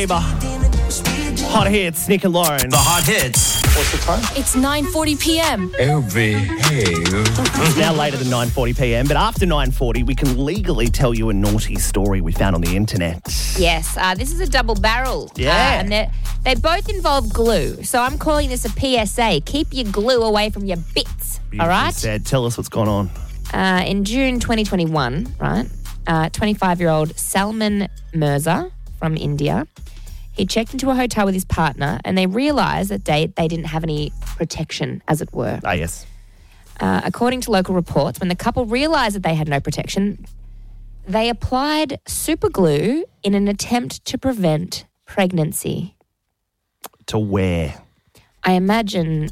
Hot hits, Nick and Lauren. The hot hits. What's the time? It's 9:40 p.m. Oh, behave. It's now later than 9:40 p.m, but after 9:40, we can legally tell you a naughty story we found on the internet. Yes, this is a double barrel. Yeah. And they both involve glue. So I'm calling this a PSA. Keep your glue away from your bits. All right? Said, tell us what's going on. In June 2021, right, 25-year-old Salman Mirza from India, he checked into a hotel with his partner and they realised that they didn't have any protection, as it were. Ah, yes. According to local reports, when the couple realised that they had no protection, they applied super glue in an attempt to prevent pregnancy. To where? I imagine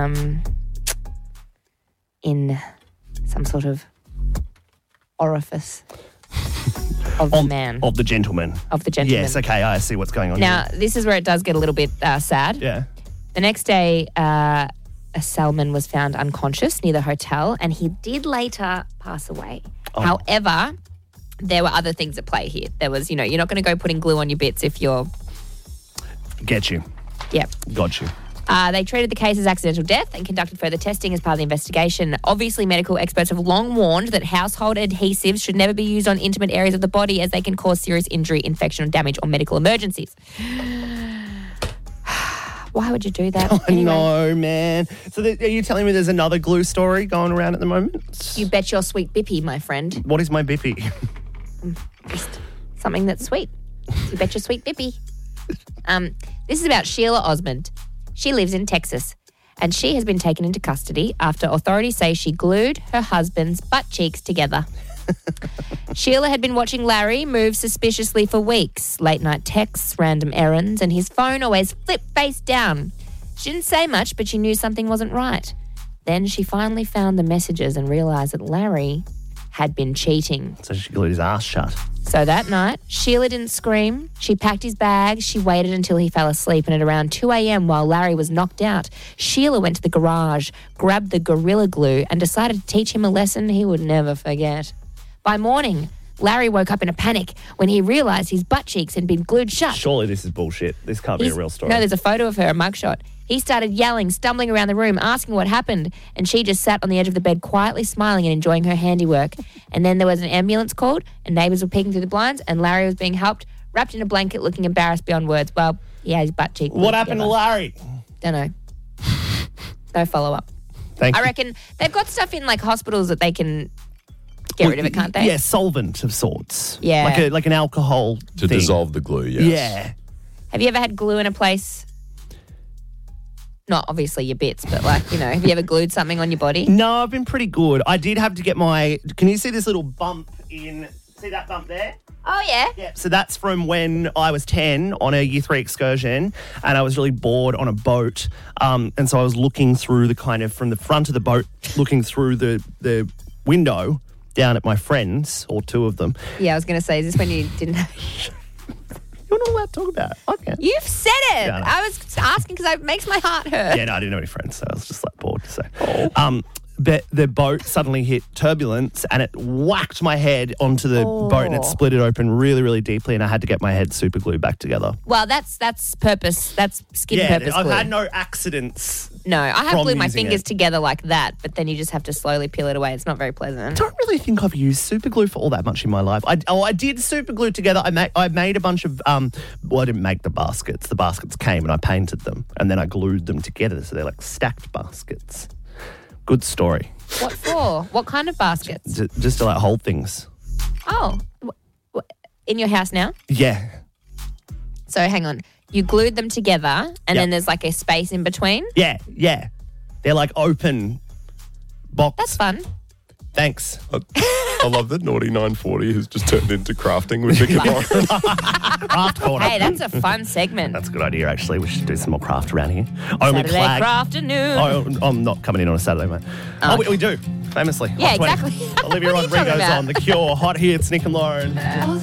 in some sort of orifice of the man. Of the gentleman. Of the gentleman. Yes, okay, I see what's going on Now, here. this is where it does get a little bit sad. Yeah. The next day, Salman was found unconscious near the hotel and he did later pass away. Oh. However, there were other things at play here. There was, you're not going to go putting glue on your bits if you're... Get you. Yep. Got you. They treated the case as accidental death and conducted further testing as part of the investigation. Obviously, medical experts have long warned that household adhesives should never be used on intimate areas of the body as they can cause serious injury, infection, or damage, or medical emergencies. Why would you do that? I know, man. So are you telling me there's another glue story going around at the moment? You bet your sweet bippy, my friend. What is my bippy? Just something that's sweet. You bet your sweet bippy. This is about Sheila Osmond. She lives in Texas, and she has been taken into custody after authorities say she glued her husband's butt cheeks together. Sheila had been watching Larry move suspiciously for weeks. Late night texts, random errands, and his phone always flipped face down. She didn't say much, but she knew something wasn't right. Then she finally found the messages and realised that Larry had been cheating. So she glued his ass shut. So that night, Sheila didn't scream. She packed his bag. She waited until he fell asleep. And at around 2 a.m, while Larry was knocked out, Sheila went to the garage, grabbed the Gorilla Glue, and decided to teach him a lesson he would never forget. By morning, Larry woke up in a panic when he realised his butt cheeks had been glued shut. Surely this is bullshit. This can't be a real story. No, there's a photo of her, a mugshot. He started yelling, stumbling around the room, asking what happened, and she just sat on the edge of the bed quietly smiling and enjoying her handiwork. And then there was an ambulance called, and neighbours were peeking through the blinds, and Larry was being helped, wrapped in a blanket, looking embarrassed beyond words. Well, he had his butt cheek. What happened to Larry? Don't know. No follow-up. Thank you. I reckon they've got stuff in like hospitals that they can get rid of it, can't they? Yeah, solvent of sorts. Yeah. Like an alcohol To thing. dissolve the glue, yes. Yeah. Have you ever had glue in a place? Not obviously your bits, but have you ever glued something on your body? No, I've been pretty good. I did have to get can you see this little bump see that bump there? Oh, yeah. Yeah, so that's from when I was 10 on a Year 3 excursion and I was really bored on a boat. And so I was looking through from the front of the boat, looking through the window down at my friends, or two of them. Yeah, I was going to say, is this when you didn't have... You're not allowed to talk about it. I can. You've said it. Yeah, I know. I was asking because it makes my heart hurt. Yeah, no, I didn't have any friends, so I was just bored. So, but the boat suddenly hit turbulence and it whacked my head onto the boat and it split it open really, really deeply, and I had to get my head super glued back together. Well, that's purpose. That's skin purpose I've glue. had no accidents. No, I have from glued my using fingers it. together like that, but then you just have to slowly peel it away. It's not very I pleasant. don't really think I've used super glue for all that much in my life. I did super glue together. I made a bunch of I didn't make the baskets. The baskets came and I painted them and then I glued them together, so they're like stacked baskets. Good story. What for? What kind of baskets? Just to hold things. Oh, in your house now? Yeah. So hang on. You glued them together and Yep. then there's like a space in between? Yeah. They're like open box. That's fun. Thanks. I love that Naughty 940 has just turned into crafting with Nick and Lauren. Craft corner. Hey, that's a fun segment. That's a good idea, actually. We should do some more craft around here. Only Saturday Clag. afternoon. Oh, I'm not coming in on a Saturday, mate. Oh, we do, famously. Yeah, Hot 20. exactly. Olivia What are you talking Rodrigo's about? on The Cure. Hot hits, Nick and Lauren.